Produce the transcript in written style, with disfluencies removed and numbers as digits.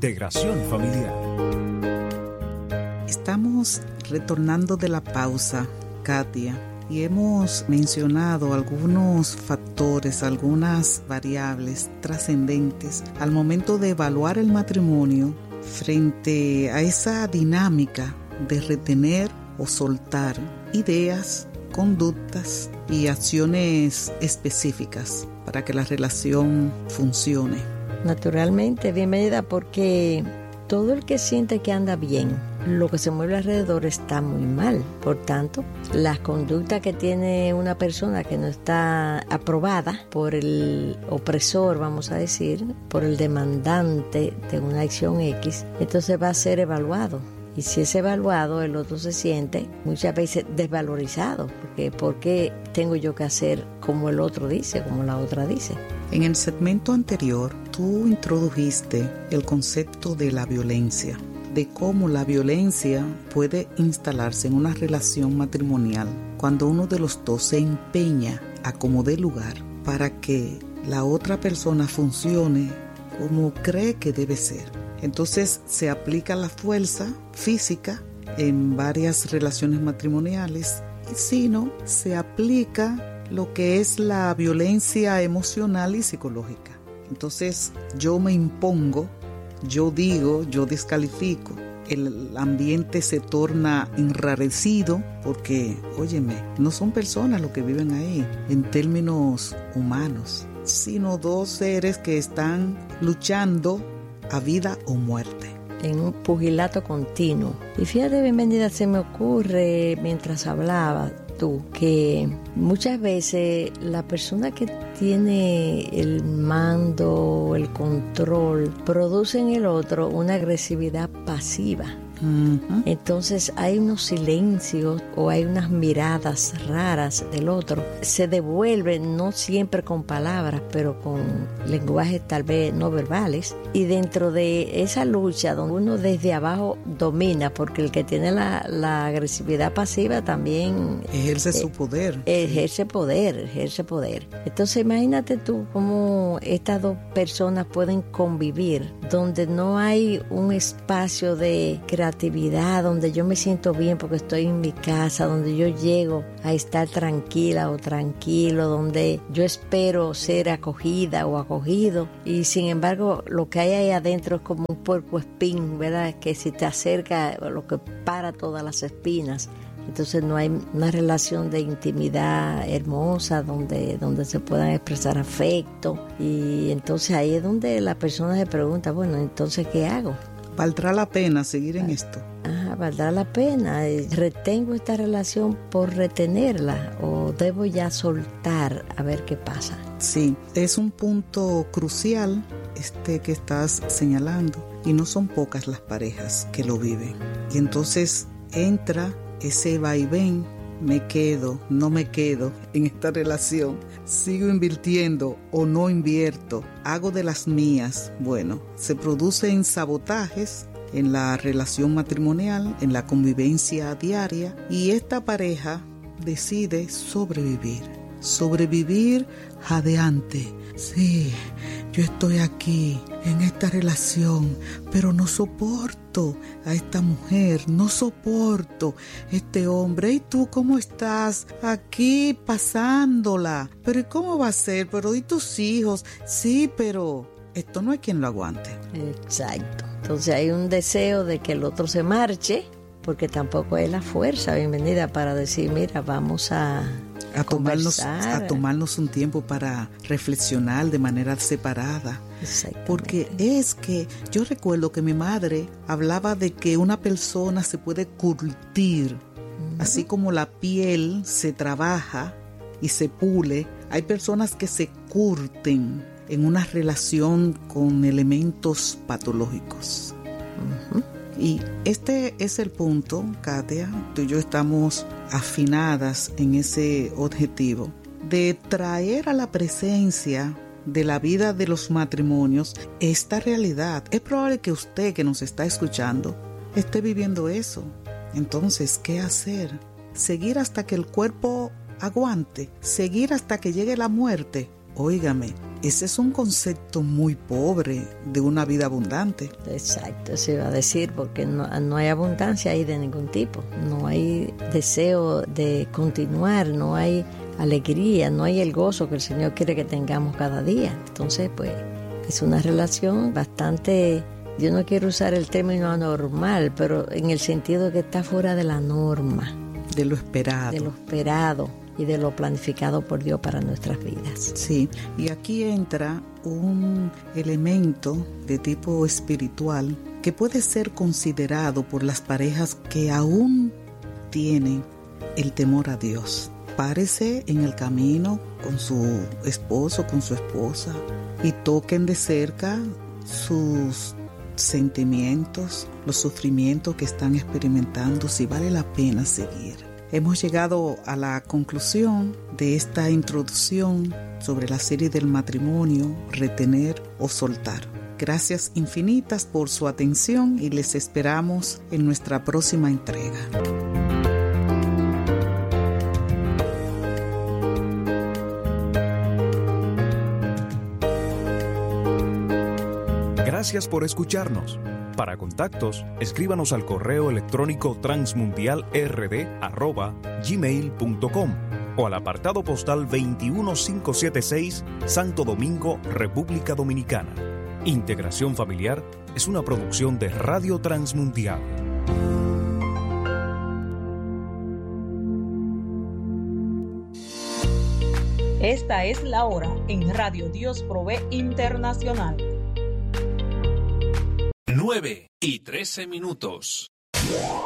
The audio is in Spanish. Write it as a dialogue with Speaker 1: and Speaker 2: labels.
Speaker 1: Integración familiar.
Speaker 2: Estamos retornando de la pausa, Katia, y hemos mencionado algunos factores, algunas variables trascendentes al momento de evaluar el matrimonio frente a esa dinámica de retener o soltar ideas, conductas y acciones específicas para que la relación funcione.
Speaker 3: Naturalmente, bienvenida, porque todo el que siente que anda bien, lo que se mueve alrededor está muy mal. Por tanto, las conductas que tiene una persona que no está aprobada por el opresor, vamos a decir, por el demandante de una acción X, entonces va a ser evaluado. Y si es evaluado, el otro se siente muchas veces desvalorizado, porque ¿por qué tengo yo que hacer como el otro dice, como la otra dice?
Speaker 2: En el segmento anterior, tú introdujiste el concepto de la violencia, de cómo la violencia puede instalarse en una relación matrimonial cuando uno de los dos se empeña a como dé lugar para que la otra persona funcione como cree que debe ser. Entonces se aplica la fuerza física en varias relaciones matrimoniales y si no, se aplica lo que es la violencia emocional y psicológica. Entonces yo me impongo, yo digo, yo descalifico. El ambiente se torna enrarecido porque, óyeme, no son personas los que viven ahí en términos humanos, sino dos seres que están luchando a vida o muerte.
Speaker 3: En un pugilato continuo. Y fíjate, bienvenida, se me ocurre mientras hablaba tú que muchas veces la persona que tiene el mando, el control, produce en el otro una agresividad pasiva. Uh-huh. Entonces hay unos silencios o hay unas miradas raras del otro. Se devuelven no siempre con palabras, pero con lenguajes tal vez no verbales. Y dentro de esa lucha donde uno desde abajo domina, porque el que tiene la agresividad pasiva también
Speaker 2: ejerce su poder.
Speaker 3: Ejerce poder. Entonces imagínate tú cómo estas dos personas pueden convivir, donde no hay un espacio de creatividad, donde yo me siento bien porque estoy en mi casa, donde yo llego a estar tranquila o tranquilo, donde yo espero ser acogida o acogido, y sin embargo lo que hay ahí adentro es como un puercoespín, ¿verdad? Que si te acerca, lo que para todas las espinas. Entonces no hay una relación de intimidad hermosa donde se puedan expresar afecto, y entonces ahí es donde la persona se pregunta, bueno, entonces ¿qué hago?
Speaker 2: ¿Valdrá la pena seguir en esto?
Speaker 3: ¿Valdrá la pena? ¿Retengo esta relación por retenerla o debo ya soltar a ver qué pasa?
Speaker 2: Sí, es un punto crucial que estás señalando, y no son pocas las parejas que lo viven. Y entonces entra ese vaivén, me quedo, no me quedo en esta relación, sigo invirtiendo o no invierto, hago de las mías. Bueno, se producen sabotajes en la relación matrimonial, en la convivencia diaria, y esta pareja decide sobrevivir jadeante. Sí, yo estoy aquí en esta relación, pero no soporto a esta mujer, no soporto este hombre. ¿Y tú cómo estás? Aquí pasándola. ¿Pero y cómo va a ser? ¿Pero y tus hijos? Sí, pero esto no hay quien lo aguante.
Speaker 3: Exacto. Entonces hay un deseo de que el otro se marche, porque tampoco hay la fuerza, bienvenida, para decir, mira, vamos a
Speaker 2: tomarnos un tiempo para reflexionar de manera separada. Porque es que yo recuerdo que mi madre hablaba de que una persona se puede curtir, así como la piel se trabaja y se pule. Hay personas que se curten en una relación con elementos patológicos. Y este es el punto, Katia. Tú y yo estamos afinadas en ese objetivo de traer a la presencia de la vida de los matrimonios esta realidad. Es probable que usted que nos está escuchando esté viviendo eso. Entonces, ¿qué hacer? ¿Seguir hasta que el cuerpo aguante? ¿Seguir hasta que llegue la muerte? Óigame, ese es un concepto muy pobre de una vida abundante.
Speaker 3: Exacto, se iba a decir, porque no hay abundancia ahí de ningún tipo. No hay deseo de continuar, no hay alegría, no hay el gozo que el Señor quiere que tengamos cada día. Entonces, pues, es una relación bastante, yo no quiero usar el término anormal, pero en el sentido de que está fuera de la norma.
Speaker 2: De lo esperado.
Speaker 3: De lo esperado y de lo planificado por Dios para nuestras vidas.
Speaker 2: Sí, y aquí entra un elemento de tipo espiritual que puede ser considerado por las parejas que aún tienen el temor a Dios. Párese en el camino con su esposo, con su esposa, y toquen de cerca sus sentimientos, los sufrimientos que están experimentando, si vale la pena seguir. Hemos llegado a la conclusión de esta introducción sobre la serie del matrimonio, retener o soltar. Gracias infinitas por su atención y les esperamos en nuestra próxima entrega.
Speaker 1: Gracias por escucharnos. Para contactos, escríbanos al correo electrónico transmundialrd@gmail.com o al apartado postal 21576, Santo Domingo, República Dominicana. Integración Familiar es una producción de Radio Transmundial.
Speaker 4: Esta es la hora en Radio Dios Provee Internacional.
Speaker 5: 9:13.